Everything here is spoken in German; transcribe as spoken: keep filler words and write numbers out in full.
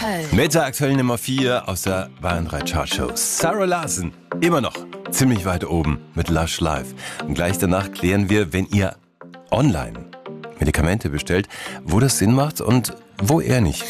Köln. Mit der aktuellen Nummer vier aus der Bayern drei Chartshow. Sarah Larsen, immer noch ziemlich weit oben mit Lush Life. Und gleich danach klären wir, wenn ihr online Medikamente bestellt, wo das Sinn macht und wo eher nicht.